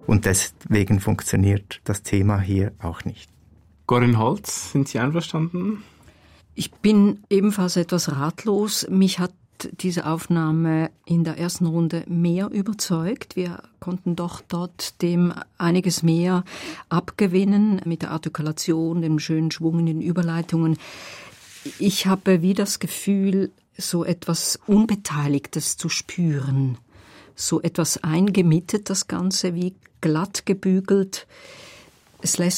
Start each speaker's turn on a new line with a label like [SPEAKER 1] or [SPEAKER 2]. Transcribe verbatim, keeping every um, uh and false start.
[SPEAKER 1] Und deswegen funktioniert das Thema hier auch nicht.
[SPEAKER 2] Corinne Holz, sind Sie einverstanden?
[SPEAKER 3] Ich bin ebenfalls etwas ratlos. Mich hat diese Aufnahme in der ersten Runde mehr überzeugt. Wir konnten doch dort dem einiges mehr abgewinnen mit der Artikulation, dem schönen Schwung in den Überleitungen. Ich habe wie das Gefühl, so etwas Unbeteiligtes zu spüren. So etwas eingemittet, das Ganze wie glatt gebügelt. Es lässt